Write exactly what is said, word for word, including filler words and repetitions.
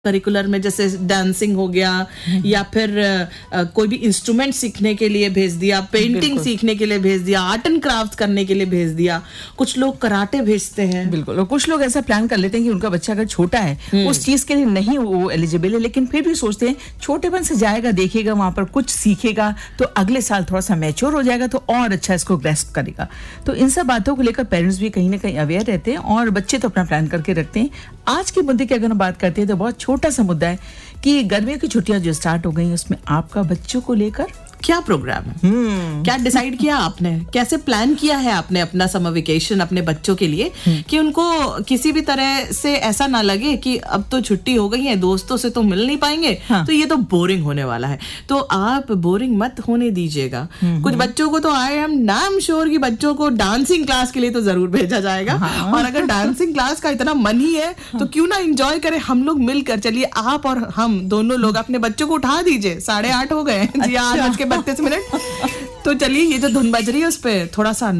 Curricular में, जैसे dancing हो गया या फिर आ, कोई भी इंस्ट्रूमेंट सीखने के लिए भेज दिया, पेंटिंग सीखने के लिए भेज दिया, आर्ट एंड क्राफ्ट करने के लिए भेज दिया, कुछ लोग कराटे भेजते हैं। बिल्कुल। और कुछ लोग ऐसा प्लान कर लेते हैं कि उनका बच्चा अगर छोटा है, उस चीज के लिए नहीं वो एलिजिबल है, लेकिन फिर भी सोचते हैं छोटेपन से जाएगा, देखेगा, वहां पर कुछ सीखेगा तो अगले साल थोड़ा सा मैच्योर हो जाएगा तो और अच्छा इसको ग्रैस्प करेगा। तो इन सब बातों को लेकर पेरेंट्स भी कहीं ना कहीं अवेयर रहते हैं और बच्चे तो अपना प्लान करके रखते हैं। आज के मुद्दे की अगर हम बात करते हैं तो बहुत छोटा सा मुद्दा है कि गर्मियों की छुट्टियां जो स्टार्ट हो गई, उसमें आपका बच्चों को लेकर क्या प्रोग्राम है, hmm. क्या डिसाइड किया आपने, कैसे प्लान किया है आपने अपना समर वेकेशन अपने बच्चों के लिए, hmm. कि उनको किसी भी तरह से ऐसा ना लगे कि अब तो छुट्टी हो गई है, दोस्तों से तो मिल नहीं पाएंगे, हाँ. तो ये तो बोरिंग होने वाला है। तो आप बोरिंग मत होने दीजिएगा। hmm. कुछ बच्चों को तो आई एम नाम श्योर कि बच्चों को डांसिंग क्लास के लिए तो जरूर भेजा जाएगा, हाँ. और अगर डांसिंग क्लास का इतना मन ही है हाँ. तो क्यों ना एंजॉय करें हम लोग मिलकर। चलिए आप और हम दोनों लोग अपने बच्चों को उठा दीजिए, साढ़े आठ हो गए जी, आठ बज के बत्तीस मिनट। तो चलिए ये जो धुन बज रही है उस पे थोड़ा सा